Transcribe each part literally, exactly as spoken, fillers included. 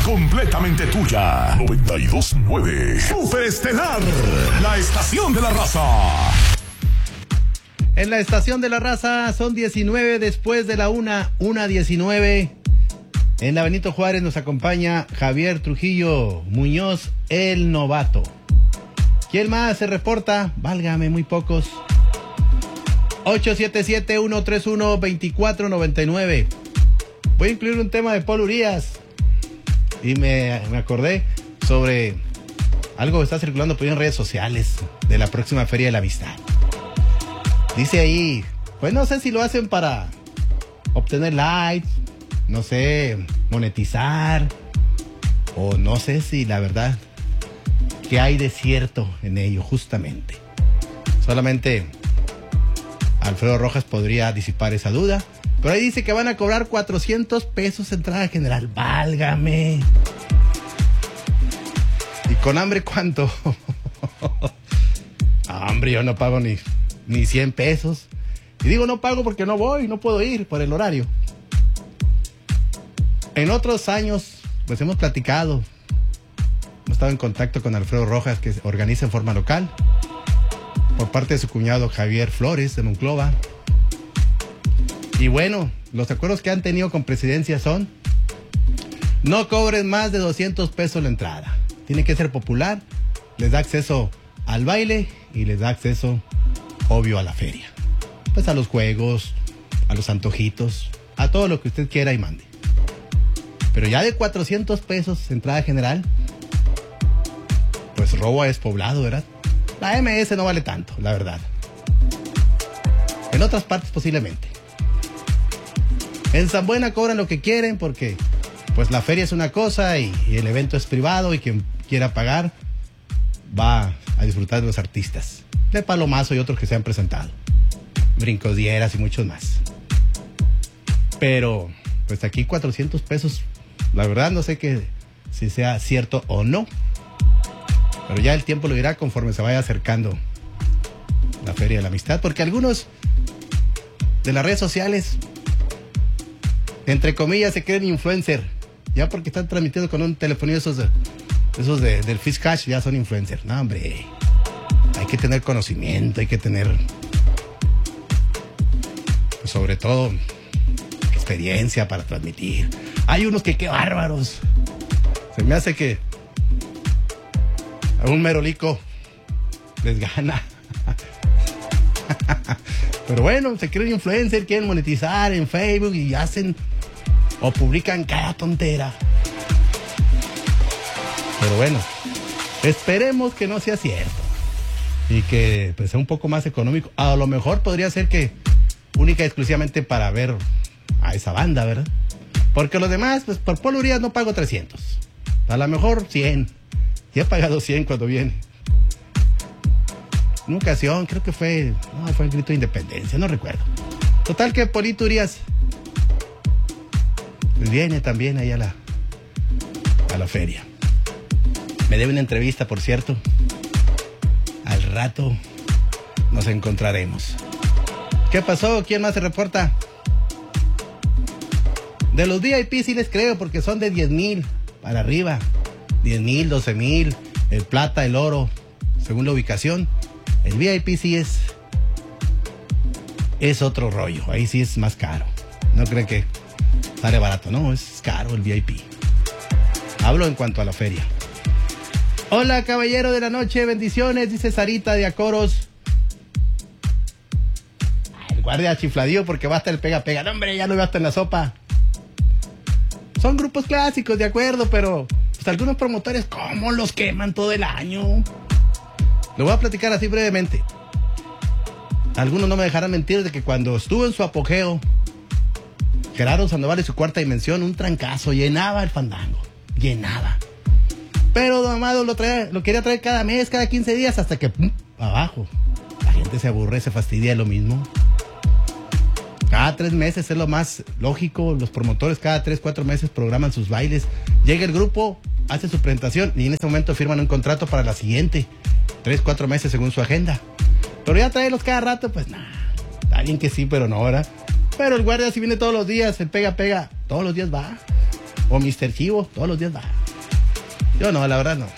completamente tuya. noventa y dos punto nueve Super Estelar, la estación de la raza. En la estación de la raza son diecinueve después de la una, una diecinueve. En la Benito Juárez nos acompaña Javier Trujillo Muñoz, el novato. ¿Quién más se reporta? Válgame, muy pocos. ocho siete siete, uno tres uno, dos cuatro nueve nueve. Voy a incluir un tema de Paul Urias. Y me, me acordé sobre algo que está circulando por ahí en redes sociales de la próxima Feria de la Amistad. Dice ahí, pues no sé si lo hacen para obtener likes, no sé, monetizar, o no sé si la verdad que hay de cierto en ello, justamente. Solamente Alfredo Rojas podría disipar esa duda, pero ahí dice que van a cobrar cuatrocientos pesos entrada general. Válgame. ¿Y con hambre cuánto? Hambre, yo no pago ni, ni cien pesos. Y digo no pago porque no voy, no puedo ir por el horario. En otros años, pues hemos platicado, hemos estado en contacto con Alfredo Rojas, que organiza en forma local, por parte de su cuñado Javier Flores, de Monclova. Y bueno, los acuerdos que han tenido con Presidencia son: no cobren más de doscientos pesos la entrada. Tiene que ser popular, les da acceso al baile y les da acceso, obvio, a la feria. Pues a los juegos, a los antojitos, a todo lo que usted quiera y mande. Pero ya de cuatrocientos pesos entrada general, pues robo es poblado, ¿verdad? La M S no vale tanto, la verdad. En otras partes posiblemente. En San Buena cobran lo que quieren porque pues la feria es una cosa y, y el evento es privado, y quien quiera pagar va a disfrutar de los artistas de Palomazo y otros que se han presentado, Brincodieras y muchos más. Pero pues aquí cuatrocientos pesos, la verdad no sé que si sea cierto o no, pero ya el tiempo lo dirá conforme se vaya acercando la Feria de la Amistad, porque algunos de las redes sociales, entre comillas, se creen influencer, ya porque están transmitiendo con un telefonillo esos de, esos de, del Fish Cash, ya son influencers. No, hombre, hay que tener conocimiento, hay que tener, pues, sobre todo, experiencia para transmitir. Hay unos que qué bárbaros. Se me hace que a un merolico les gana. Pero bueno, se creen influencer, quieren monetizar en Facebook y hacen o publican cada tontera. Pero bueno, esperemos que no sea cierto y que pues sea un poco más económico. A lo mejor podría ser que única y exclusivamente para ver a esa banda, ¿verdad? Porque los demás, pues por Paul Urias no pago trescientos. A lo mejor cien. Y he pagado cien cuando viene. En una ocasión, creo que fue, no, fue el grito de independencia, no recuerdo. Total que Polito Urias pues viene también ahí a la, a la feria. Me debe una entrevista, por cierto. Al rato nos encontraremos. ¿Qué pasó? ¿Quién más se reporta? De los V I P sí les creo, porque son de diez mil para arriba. diez mil, doce mil, el plata, el oro, según la ubicación. El V I P sí es, es otro rollo. Ahí sí es más caro. No creen que sale barato, no, es caro el V I P. Hablo en cuanto a la feria. Hola, caballero de la noche, bendiciones, dice Sarita de Acoros. El guardia chifladío porque basta el pega pega. No, hombre, ya no basta en la sopa. Son grupos clásicos, de acuerdo, pero pues algunos promotores, ¿cómo los queman todo el año? Lo voy a platicar así brevemente. Algunos no me dejarán mentir de que cuando estuvo en su apogeo, Gerardo Sandoval y su Cuarta Dimensión, un trancazo, llenaba el fandango, llenaba. Pero Don Amado lo, trae, lo quería traer cada mes, cada quince días, hasta que ¡pum!, abajo. La gente se aburre, se fastidia de lo mismo. Cada tres meses es lo más lógico. Los promotores cada tres, cuatro meses programan sus bailes. Llega el grupo, hace su presentación y en ese momento firman un contrato para la siguiente. Tres, cuatro meses según su agenda. Pero ya traerlos cada rato, pues nada. Está bien que sí, pero no ahora. Pero el guardia si viene todos los días, el pega, pega, todos los días va. O mister Chivo, todos los días va. Yo no, la verdad no.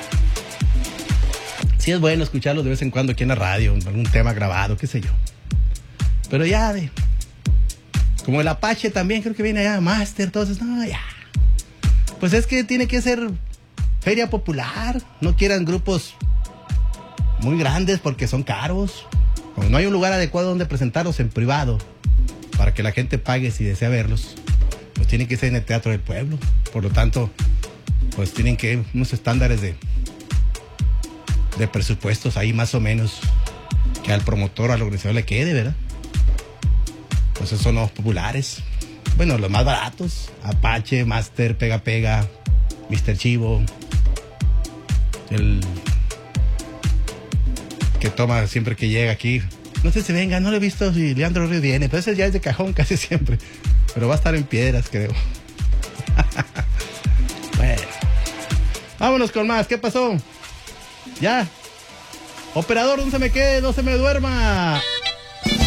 Sí es bueno escucharlo de vez en cuando aquí en la radio, algún tema grabado, qué sé yo. Pero ya de... Como el Apache también, creo que viene allá, Master, entonces, no, ya. Pues es que tiene que ser feria popular, no quieran grupos muy grandes porque son caros. Como no hay un lugar adecuado donde presentarlos en privado para que la gente pague si desea verlos, pues tiene que ser en el Teatro del Pueblo. Por lo tanto, pues tienen que unos estándares de, de presupuestos ahí más o menos que al promotor, al organizador le quede, ¿verdad? Pues esos son los populares. Bueno, los más baratos. Apache, Master, Pega Pega, mister Chivo. El que toma siempre que llega aquí. No sé si venga, no lo he visto si Leandro Ríos viene, pero ese ya es de cajón casi siempre. Pero va a estar en Piedras, creo. Bueno. Vámonos con más. ¿Qué pasó? Ya. Operador, no se me quede, no se me duerma.